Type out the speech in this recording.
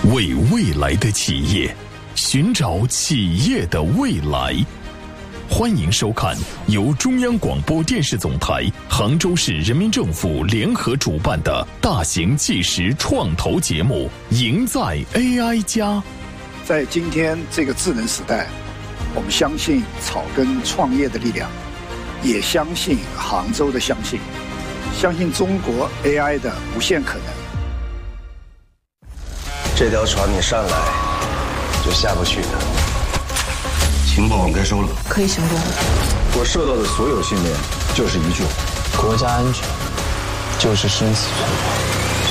为未来的企业，寻找企业的未来。欢迎收看由中央广播电视总台、杭州市人民政府联合主办的大型纪实创投节目《赢在 AI 家》。 在今天这个智能时代，我们相信草根创业的力量，也相信杭州的相信中国 AI 的无限可能。 这条船你上来就下不去的。情报我们该收了， 可以行动了。 我受到的所有训练就是一句话： 国家安全就是生死存亡。